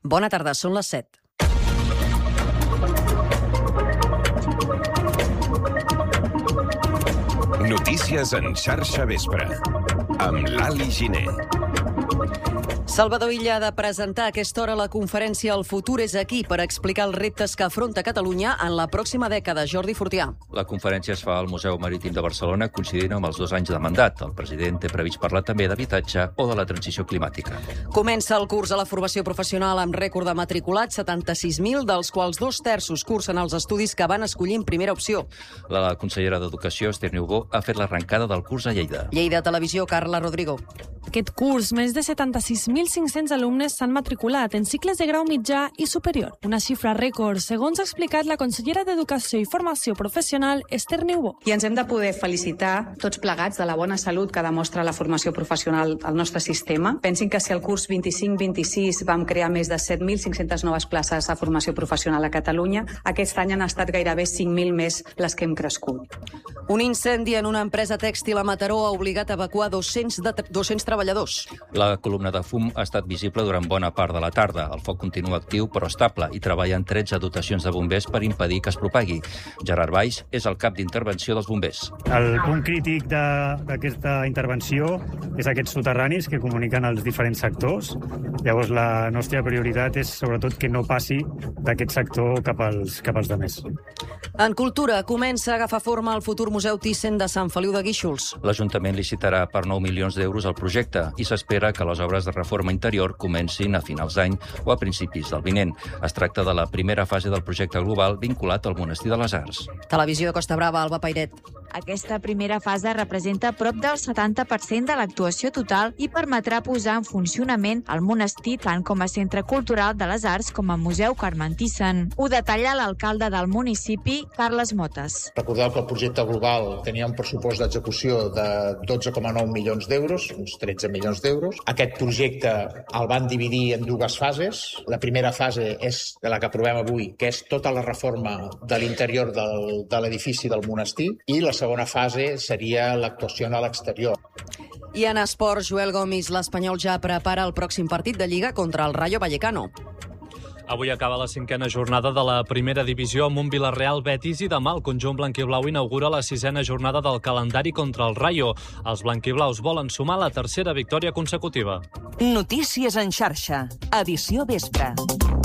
Bona tarda, són les 7. Notícies en xarxa vespre, amb Lali Giner. Salvador Illa ha de presentar a aquesta hora la conferència El futur és aquí per explicar els reptes que afronta Catalunya en la pròxima dècada. Jordi Fortià. La conferència es fa al Museu Marítim de Barcelona coincidint amb els 2 anys de mandat. El president té previst parlar també d'habitatge o de la transició climàtica. Comença el curs a la formació professional amb rècord de matriculats, 76.000, dels quals 2/3 cursen els estudis que van escollir en primera opció. La consellera d'Educació, Esther Niubó, ha fet l'arrencada del curs a Lleida. Lleida Televisió, Carla Rodrigo. Aquest curs, més de 76.500 alumnes s'han matriculat en cicles de grau mitjà i superior. Una xifra rècord, segons ha explicat la consellera d'Educació i Formació Professional, Esther Niubó. I ens hem de poder felicitar tots plegats de la bona salut que demostra la formació professional al nostre sistema. Pensin que si el curs 25-26 vam crear més de 7.500 noves places de formació professional a Catalunya, aquest any han estat gairebé 5.000 més les que hem crescut. Un incendi en una empresa tèxtil a Mataró ha obligat a evacuar 200 treballadors. La columna de fum ha estat visible durant bona part de la tarda. El foc continua actiu però estable i treballen 13 dotacions de bombers per impedir que es propagui. Gerard Baix és el cap d'intervenció dels bombers. El punt crític d'aquesta intervenció és aquests soterranis que comuniquen els diferents sectors. Llavors la nostra prioritat és sobretot que no passi d'aquest sector cap als demés. En cultura comença a agafar forma el futur Museu Thyssen de Sant Feliu de Guíxols. L'Ajuntament licitarà per 9 milions d'euros el projecte i s'espera que les obres de reforma interior comencin a finals d'any o a principis del vinent. Es tracta de la primera fase del projecte global vinculat al Monestir de les Arts. Televisió de Costa Brava, Alba Pairet. Aquesta primera fase representa prop del 70% de l'actuació total i permetrà posar en funcionament el monestir tant com a centre cultural de les arts com a museu Carmen Thyssen. Ho detalla l'alcalde del municipi, Carles Motes. Recordeu que el projecte global tenia un pressupost d'execució de 12,9 milions d'euros, uns 13 milions d'euros. Aquest projecte el van dividir en 2 fases. La primera fase és de la que aprovem avui, que és tota la reforma de l'interior de l'edifici del monestir, i la segona fase seria l'actuació a l'exterior. I en esports, Joel Gomis, l'Espanyol ja prepara el pròxim partit de Lliga contra el Rayo Vallecano. Avui acaba la 5a jornada de la primera divisió amb un Villarreal Betis i demà el conjunt blanquiblau inaugura la 6a jornada del calendari contra el Rayo. Els blanquiblaus volen sumar la 3a victòria consecutiva. Notícies en xarxa, edició vespre.